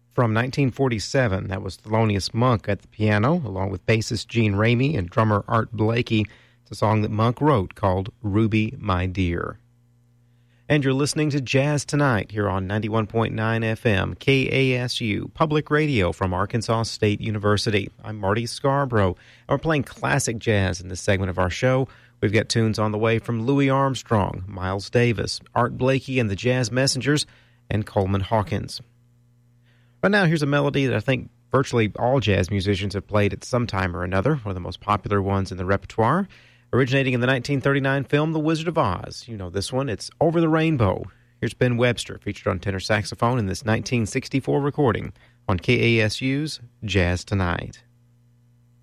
From 1947, that was Thelonious Monk at the piano, along with bassist Gene Ramey and drummer Art Blakey. It's a song that Monk wrote called Ruby, My Dear. And you're listening to Jazz Tonight here on 91.9 FM, KASU, public radio from Arkansas State University. I'm Marty Scarborough, and we're playing classic jazz in this segment of our show. We've got tunes on the way from Louis Armstrong, Miles Davis, Art Blakey and the Jazz Messengers, and Coleman Hawkins. But now here's a melody that I think virtually all jazz musicians have played at some time or another, one of the most popular ones in the repertoire. Originating in the 1939 film The Wizard of Oz. You know this one. It's Over the Rainbow. Here's Ben Webster, featured on tenor saxophone in this 1964 recording on KASU's Jazz Tonight.